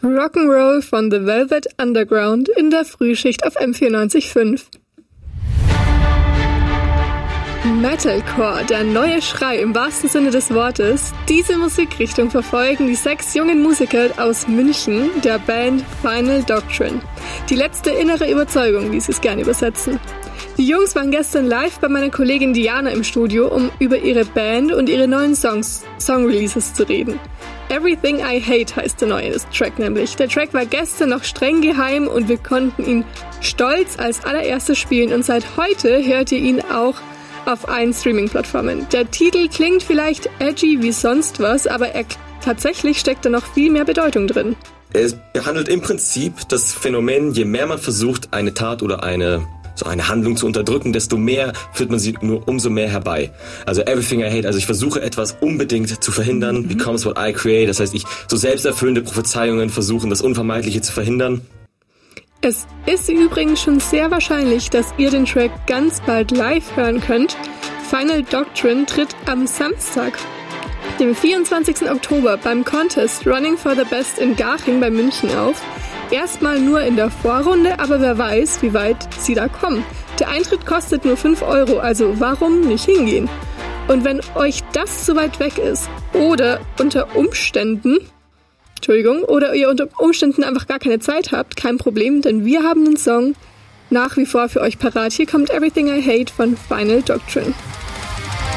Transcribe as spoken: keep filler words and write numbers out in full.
Rock'n'Roll von The Velvet Underground in der Frühschicht auf M vierundneunzig Komma fünf. Metalcore, der neue Schrei im wahrsten Sinne des Wortes. Diese Musikrichtung verfolgen die sechs jungen Musiker aus München, der Band Final Doctrine. Die letzte innere Überzeugung, wie sie es gerne übersetzen. Die Jungs waren gestern live bei meiner Kollegin Diana im Studio, um über ihre Band und ihre neuen Songs, Song-Releases zu reden. Everything I Hate heißt der neue Track nämlich. Der Track war gestern noch streng geheim und wir konnten ihn stolz als allererstes spielen und seit heute hört ihr ihn auch auf allen Streaming-Plattformen. Der Titel klingt vielleicht edgy wie sonst was, aber er, tatsächlich steckt da noch viel mehr Bedeutung drin. Es behandelt im Prinzip das Phänomen, je mehr man versucht, eine Tat oder eine so eine Handlung zu unterdrücken, desto mehr führt man sie nur umso mehr herbei. Also everything I hate, also ich versuche etwas unbedingt zu verhindern, mhm. becomes what I create, das heißt, ich so selbsterfüllende Prophezeiungen versuchen, das Unvermeidliche zu verhindern. Es ist übrigens schon sehr wahrscheinlich, dass ihr den Track ganz bald live hören könnt. Final Doctrine tritt am Samstag, dem vierundzwanzigsten Oktober beim Contest Running for the Best in Garching bei München auf. Erstmal nur in der Vorrunde, aber wer weiß, wie weit sie da kommen. Der Eintritt kostet nur fünf Euro, also warum nicht hingehen? Und wenn euch das zu weit weg ist oder unter Umständen, Entschuldigung, oder ihr unter Umständen einfach gar keine Zeit habt, kein Problem, denn wir haben den Song nach wie vor für euch parat. Hier kommt Everything I Hate von Final Doctrine.